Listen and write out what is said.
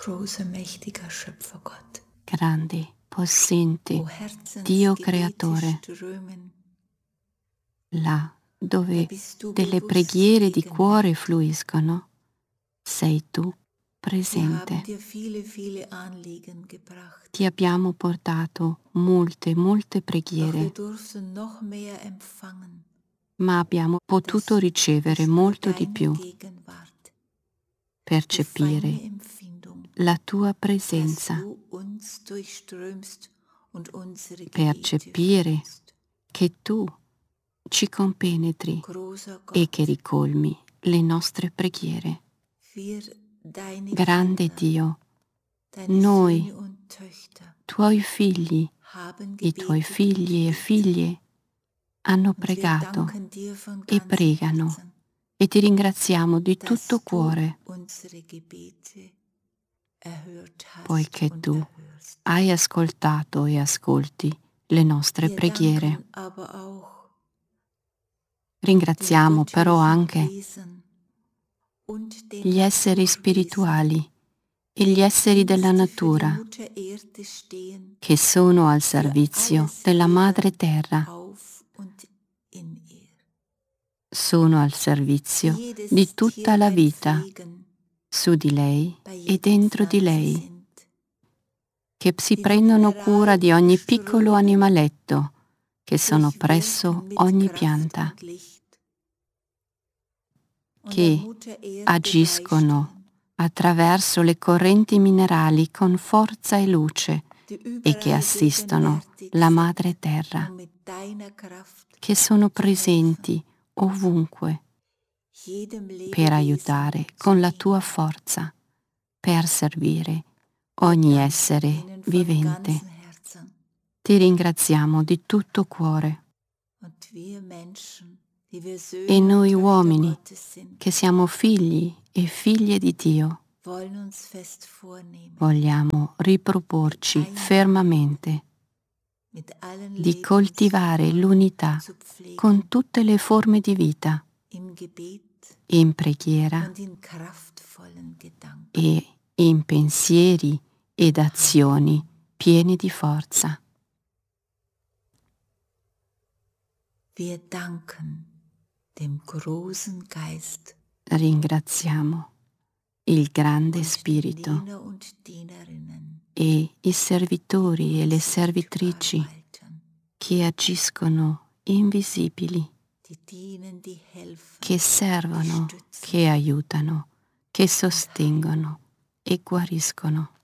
großer, mächtiger Schöpfergott. Grande, possente Wo Herzensgebete Dio creatore, strömen, là da dove bist du delle bewusst preghiere di cuore gegenwärtig. fluiscono, sei tu Wir haben presente. dir viele, viele Anliegen gebracht. Ti abbiamo portato molte, molte Doch wir preghiere, durften noch mehr empfangen, ma abbiamo potuto dass ricevere nicht nur molto di deine più, Gegenwart, die feine percepire Empfindung, la tua dass presenza, du uns durchströmst und unsere Gebete percepire fühlst. che tu ci compenetri Großer e che Gott, ricolmi le nostre preghiere. wir, deine Grande Kinder, Dio, deine noi, Söhne und Töchter, tuoi figli, haben i tuoi gebetet figli e und beten. figlie, hanno Und wir pregato danken dir von e ganzem pregano Herzen, e ti ringraziamo di tutto dass du cuore, unsere Gebete erhört hast poiché und tu erhörst. hai ascoltato e ascolti le nostre Wir preghiere. danken aber auch den Ringraziamo però göttlichen anche Wesen und den gli esseri Naturwesen, spirituali e die gli im esseri della Dienste für die natura Mutter Erde stehen, che sono al für servizio alles della Madre Leben Terra, auf und in ihr. sono al servizio Jedes di tutta la Tier vita pflegen, su di lei bei e jeder dentro di Pflanze lei, sind, che si die die prendono cura di ogni piccolo Mineralströme animaletto che sono presso durchwirken mit ogni Kraft pianta, und Licht und der che Mutter Erde agiscono beistehen, attraverso le correnti minerali con forza e luce die e che überall assistono gegenwärtig la sind, Madre Terra, um mit deiner Kraft che sono zu helfen, presenti ovunque jedem per Lebewesen aiutare zu con la tua dienen. forza, per servire Wir ogni danken essere ihnen von vivente. ganzem Herzen. Ti ringraziamo di tutto cuore Und wir Menschen, die wir e Söhne und noi Töchter uomini Gottes sind, che siamo figli e figlie di Dio wollen uns fest vornehmen, vogliamo riproporci fermamente mit allen di coltivare Lebensformen l'unità zu pflegen, con tutte le forme di vita, im Gebet in preghiera und in kraftvollen Gedanken. e in pensieri ed azioni pieni di forza. Wir danken dem großen Geist Ringraziamo il grande und den Spirito Diener und Dienerinnen, e i servitori e le die servitrici sichtbar walten, che agiscono invisibili, die dienen, die helfen, che die servono, stützen che aiutano, che sostengono e guariscono.